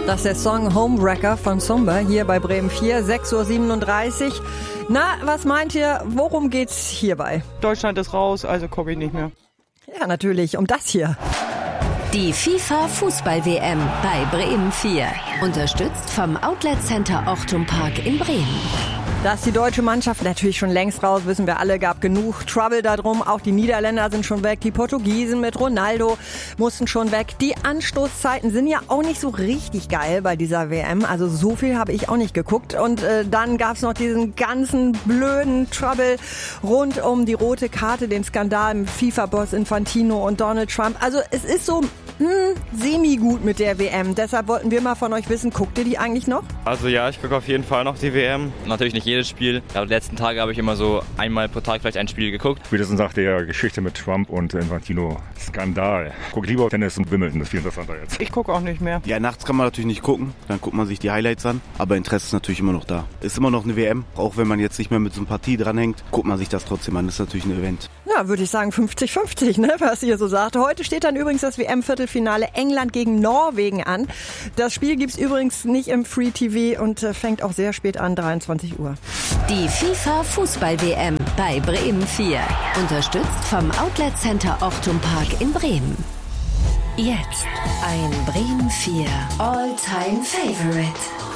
Das ist der Song Homewrecker von Sumba hier bei Bremen 4, 6:37 Uhr. Na, was meint ihr, worum geht's hierbei? Deutschland ist raus, also gucke ich nicht mehr. Ja, natürlich, um das hier. Die FIFA-Fußball-WM bei Bremen 4. Unterstützt vom Outlet Center Ochtum Park in Bremen. Dass die deutsche Mannschaft natürlich schon längst raus, wissen wir alle, gab genug Trouble darum. Auch die Niederländer sind schon weg, die Portugiesen mit Ronaldo mussten schon weg. Die Anstoßzeiten sind ja auch nicht so richtig geil bei dieser WM. Also so viel habe ich auch nicht geguckt. Und dann gab es noch diesen ganzen blöden Trouble rund um die rote Karte, den Skandal mit FIFA-Boss Infantino und Donald Trump. Also es ist so semi-gut mit der WM. Deshalb wollten wir mal von euch wissen, guckt ihr die eigentlich noch? Also ja, ich gucke auf jeden Fall noch die WM. Natürlich nicht jedes Spiel. Ja, die letzten Tage habe ich immer so einmal pro Tag vielleicht ein Spiel geguckt. Spätestens nach der Geschichte mit Trump und Infantino Skandal. Guck lieber Tennis und Wimbledon, das ist viel interessanter jetzt. Ich gucke auch nicht mehr. Ja, nachts kann man natürlich nicht gucken, dann guckt man sich die Highlights an, aber Interesse ist natürlich immer noch da. Ist immer noch eine WM, auch wenn man jetzt nicht mehr mit Sympathie dranhängt, guckt man sich das trotzdem an, das ist natürlich ein Event. Ja, würde ich sagen 50-50, ne, was ihr so sagt. Heute steht dann übrigens das WM-Viertelfinale England gegen Norwegen an. Das Spiel gibt's übrigens nicht im Free TV und fängt auch sehr spät an, 23 Uhr. Die FIFA-Fußball-WM bei Bremen 4. Unterstützt vom Outlet Center Ochtum Park in Bremen. Jetzt ein Bremen 4 All-Time Favorite.